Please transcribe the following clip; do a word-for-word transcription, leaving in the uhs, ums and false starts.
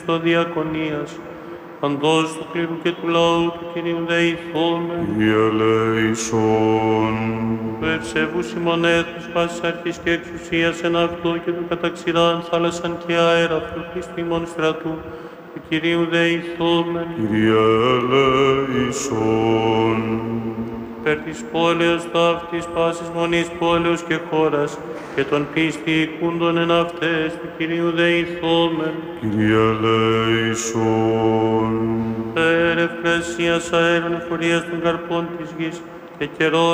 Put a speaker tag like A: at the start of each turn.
A: στο διακονίας, παντός του κλήρου και του λαού του Κυρίου δεηθόμεν.
B: Κύριε ελέησον.
A: Του ευσεβούς ημών έθνους πάσης αρχής και εξουσίας εν αυτού και του καταξιδάν θάλασσαν και αέρα Χριστού ημών στρατού, του Κυρίου δεηθόμεν.
B: Κύριε ελέησον.
A: Περ της πόλεως ταύτης πάσης μονής πόλεως και χώρας και των πίστη οικούντων εν αυτές του Κυρίου δεηθόμεν.
B: Κύριε ελέησον.
A: Περ ευκρασίας αέρων εφορίας των καρπών της γης και καιρών